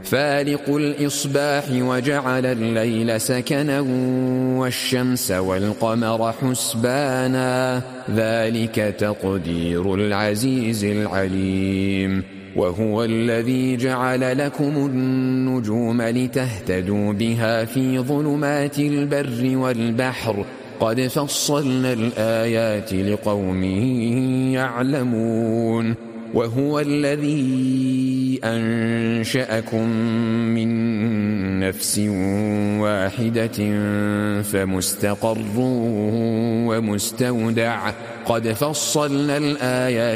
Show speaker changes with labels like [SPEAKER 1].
[SPEAKER 1] فالق الإصباح وجعل الليل سكنا والشمس والقمر حسبانا ذلك تقدير العزيز العليم وهو الذي جعل لكم النجوم لتهتدوا بها في ظلمات البر والبحر قد فصلنا الآيات لقوم يعلمون وهو الذي أنشأكم من نفس واحدة فمستقر ومستودع قد فصلنا الآيات